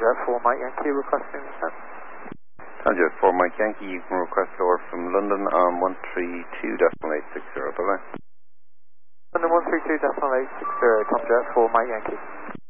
Tomjet 4 Mike Yankee requesting descent. Tomjet 4 Mike Yankee, you can request lower from London on 132.860, bye-bye. London 132.860, Tomjet 4 Mike Yankee.